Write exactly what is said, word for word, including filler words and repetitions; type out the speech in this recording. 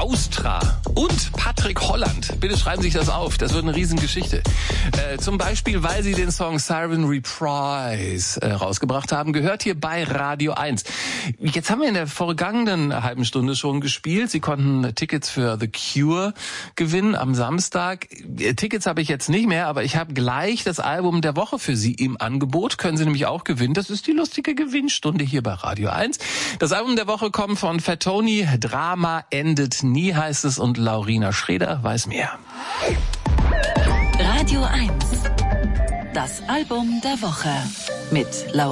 Austra und Patrick Holland. Bitte schreiben Sie sich das auf, das wird eine Riesengeschichte. Äh, zum Beispiel, weil sie den Song Siren Reprise äh, rausgebracht haben, gehört hier bei Radio eins. Jetzt haben wir in der vergangenen halben Stunde schon gespielt. Sie konnten Tickets für The Cure gewinnen am Samstag. Tickets habe ich jetzt nicht mehr, aber ich habe gleich das Album der Woche für Sie im Angebot. Können Sie nämlich auch gewinnen. Das ist die lustige Gewinnstunde hier bei Radio eins. Das Album der Woche kommt von Fat Tony. Drama endet nie, heißt es, und Laurina Schreder weiß mehr. Radio eins. Das Album der Woche mit Laurina